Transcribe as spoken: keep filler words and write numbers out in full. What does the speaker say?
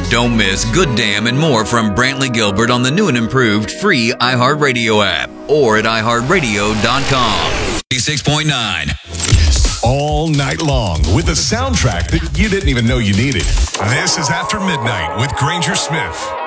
Don't miss Good Damn and more from Brantley Gilbert on the new and improved free iHeartRadio app or at i heart radio dot com. eighty-six point nine. All night long with the soundtrack that you didn't even know you needed. This is After Midnight with Granger Smith.